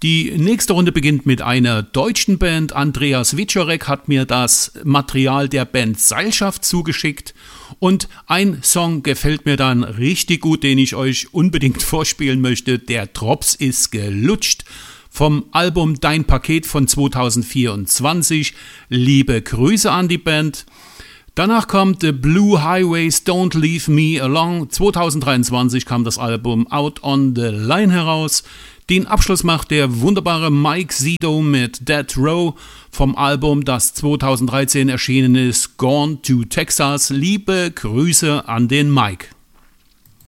Die nächste Runde beginnt mit einer deutschen Band. Andreas Wieczorek hat mir das Material der Band Seilschaft zugeschickt und ein Song gefällt mir dann richtig gut, den ich euch unbedingt vorspielen möchte. Der Drops ist gelutscht vom Album Dein Paket von 2024. Liebe Grüße an die Band. Danach kommt The Blue Highways Don't Leave Me Alone. 2023 kam das Album Out on the Line heraus. Den Abschluss macht der wunderbare Mike Zito mit Death Row vom Album, das 2013 erschienen ist, Gone to Texas. Liebe Grüße an den Mike.